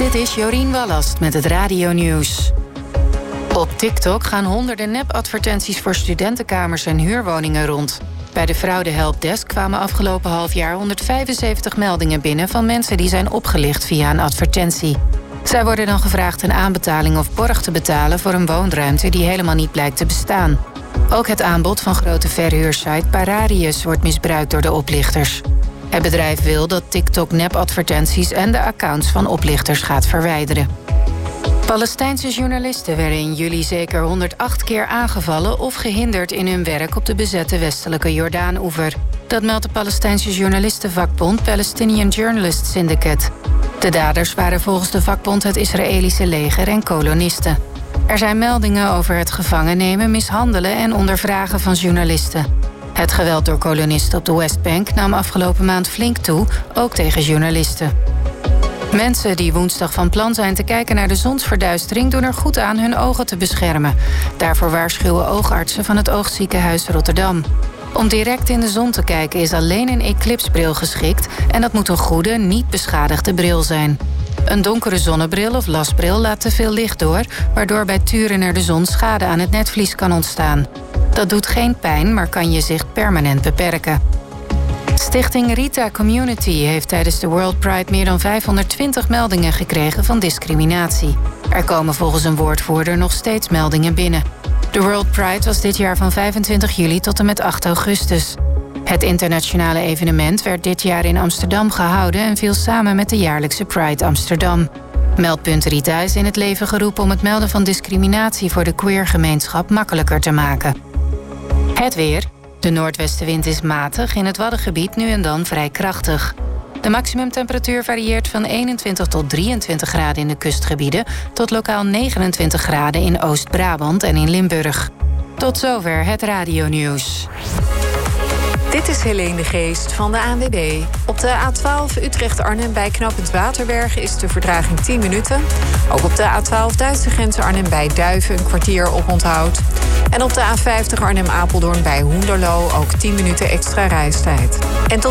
Dit is Jorien Wallast met het Radio-nieuws. Op TikTok gaan honderden nep-advertenties voor studentenkamers en huurwoningen rond. Bij de fraude-helpdesk kwamen afgelopen halfjaar 175 meldingen binnen van mensen die zijn opgelicht via een advertentie. Zij worden dan gevraagd een aanbetaling of borg te betalen voor een woonruimte die helemaal niet blijkt te bestaan. Ook het aanbod van grote verhuursite Pararius wordt misbruikt door de oplichters. Het bedrijf wil dat TikTok nep-advertenties en de accounts van oplichters gaat verwijderen. Palestijnse journalisten werden in juli zeker 108 keer aangevallen of gehinderd in hun werk op de bezette westelijke Jordaan-oever. Dat meldt de Palestijnse journalistenvakbond Palestinian Journalist Syndicate. De daders waren volgens de vakbond het Israëlische leger en kolonisten. Er zijn meldingen over het gevangen nemen, mishandelen en ondervragen van journalisten. Het geweld door kolonisten op de Westbank nam afgelopen maand flink toe, ook tegen journalisten. Mensen die woensdag van plan zijn te kijken naar de zonsverduistering doen er goed aan hun ogen te beschermen. Daarvoor waarschuwen oogartsen van het Oogziekenhuis Rotterdam. Om direct in de zon te kijken is alleen een eclipsbril geschikt en dat moet een goede, niet beschadigde bril zijn. Een donkere zonnebril of lasbril laat te veel licht door, waardoor bij turen naar de zon schade aan het netvlies kan ontstaan. Dat doet geen pijn, maar kan je zicht permanent beperken. Stichting Rita Community heeft tijdens de World Pride meer dan 520 meldingen gekregen van discriminatie. Er komen volgens een woordvoerder nog steeds meldingen binnen. De World Pride was dit jaar van 25 juli tot en met 8 augustus. Het internationale evenement werd dit jaar in Amsterdam gehouden en viel samen met de jaarlijkse Pride Amsterdam. Meldpunt Rita is in het leven geroepen om het melden van discriminatie voor de queergemeenschap makkelijker te maken. Het weer. De noordwestenwind is matig, in het Waddengebied nu en dan vrij krachtig. De maximumtemperatuur varieert van 21 tot 23 graden in de kustgebieden tot lokaal 29 graden in Oost-Brabant en in Limburg. Tot zover het Radio-nieuws. Dit is Helene de Geest van de ANWB. Op de A12 Utrecht-Arnhem bij knooppunt Waterbergen is de vertraging 10 minuten. Ook op de A12 Duitse grens Arnhem bij Duiven een kwartier op onthoud. En op de A50 Arnhem-Apeldoorn bij Hoenderloo ook 10 minuten extra reistijd. En tot